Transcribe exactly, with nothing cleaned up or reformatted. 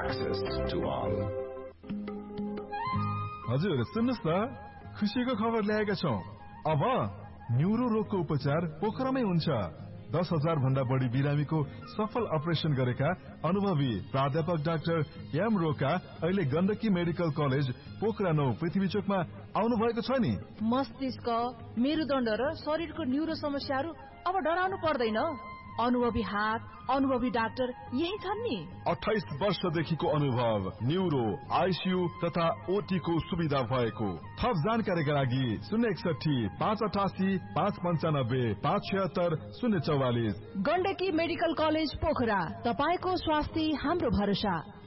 access to all. हजुर सुन्नुस् त, खुसीको खबर ल्याएका छौं। अब न्युरो रोगको उपचार पोखरामै हुन्छ। दस हजार भन्दा बढी बिरामीको सफल अपरेशन गरेका अनुभवी प्राध्यापक डाक्टर एम रोका अहिले गण्डकी मेडिकल कलेज पोखरा नौ पृथ्वी चोकमा आउनु भएको छ नि। मस्तिष्क, मेरुदण्ड र शरीरको न्युरो समस्याहरू अब डराउनु पर्दैन। अनुभवी हात, अनुभवी डाक्टर यही छन् नि। अठाइस वर्षदेखिको अनुभव, न्युरो, आइसियू तथा ओटी को सुविधा भएको। थप जानकारीका लागि शून्य एकसठी पाँच अठासी पाँच पञ्चानब्बे पाँच छिहत्तर शून्य चौवालिस। गण्डकी मेडिकल कलेज पोखरा, तपाईको स्वास्थ्य हाम्रो भरोसा।